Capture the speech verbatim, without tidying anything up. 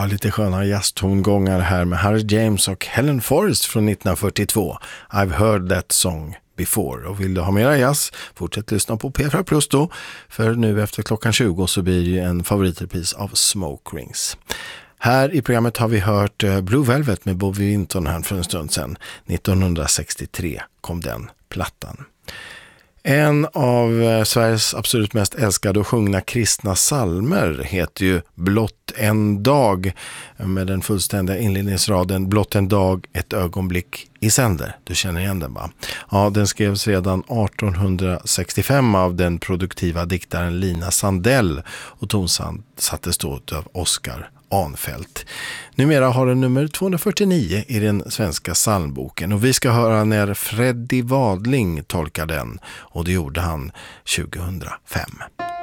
lite sköna jazztongångar här med Harry James och Helen Forrest från nittonhundrafyrtiotvå. I've heard that song before. Och vill du ha mera jazz, fortsätt lyssna på P fyra Plus då. För nu efter klockan tjugo så blir det en favoritrepris av Smoke Rings. Här i programmet har vi hört Blue Velvet med Bobby Vinton här för en stund sedan. nittonhundrasextiotre kom den plattan. En av Sveriges absolut mest älskade och sjungna kristna psalmer heter ju Blott en dag, med den fullständiga inledningsraden Blott en dag, ett ögonblick i sänder. Du känner igen den, va? Ja, den skrevs redan artonhundrasextiofem av den produktiva diktaren Lina Sandell och tonsattes då av Oscar Anfält. Numera har den nummer tvåhundrafyrtionio i den svenska psalmboken och vi ska höra när Freddy Wadling tolkar den, och det gjorde han tjugohundrafem.